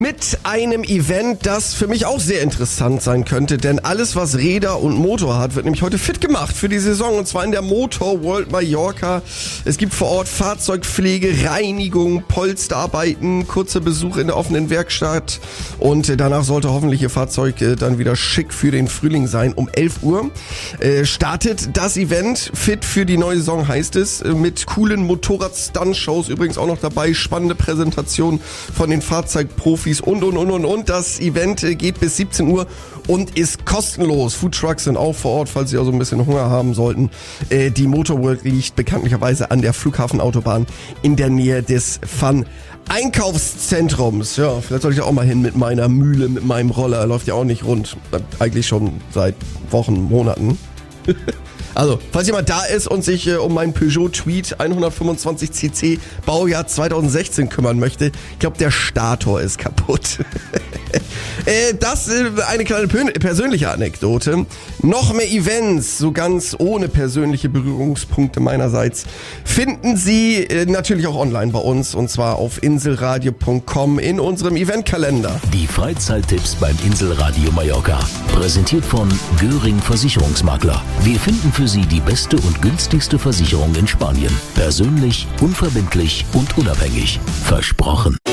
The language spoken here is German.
Mit einem Event, das für mich auch sehr interessant sein könnte, denn alles, was Räder und Motor hat, wird nämlich heute fit gemacht für die Saison, und zwar in der Motor World Mallorca. Es gibt vor Ort Fahrzeugpflege, Reinigung, Polsterarbeiten, kurze Besuche in der offenen Werkstatt, und danach sollte hoffentlich Ihr Fahrzeug dann wieder schick für den Frühling sein. Um 11 Uhr startet das Event. Fit für die neue Saison heißt es, mit coolen Motorrad-Stunt-Shows übrigens auch noch dabei, spannende Präsentationen von den Fahrzeugprofis und. Das Event geht bis 17 Uhr und ist kostenlos. Foodtrucks sind auch vor Ort, falls Sie also ein bisschen Hunger haben sollten. Die Motor World liegt bekanntlicherweise an der Flughafenautobahn in der Nähe des Einkaufszentrums. Ja, vielleicht soll ich auch mal hin mit meiner Mühle, mit meinem Roller. Läuft ja auch nicht rund. Eigentlich schon seit Wochen, Monaten. Also, falls jemand da ist und sich um meinen Peugeot Tweed 125cc Baujahr 2016 kümmern möchte, ich glaube, der Stator ist kaputt. Das ist eine kleine persönliche Anekdote. Noch mehr Events, so ganz ohne persönliche Berührungspunkte meinerseits, finden Sie natürlich auch online bei uns, und zwar auf inselradio.com in unserem Eventkalender. Die Freizeittipps beim Inselradio Mallorca. Präsentiert von Göring Versicherungsmakler. Wir finden für Sie die beste und günstigste Versicherung in Spanien. Persönlich, unverbindlich und unabhängig. Versprochen.